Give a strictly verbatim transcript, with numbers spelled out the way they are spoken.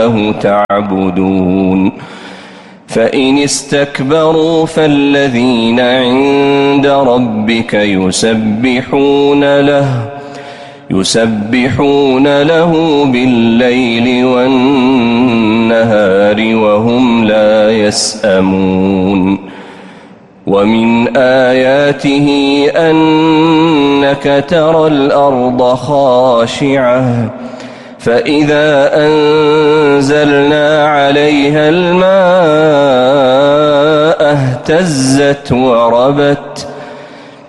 تعبدون فإن استكبروا فالذين عند ربك يسبحون له يسبحون له بالليل والنهار وهم لا يسأمون ومن آياته أنك ترى الأرض خاشعة فإذا أنزلنا عليها الماء اهتزت وربت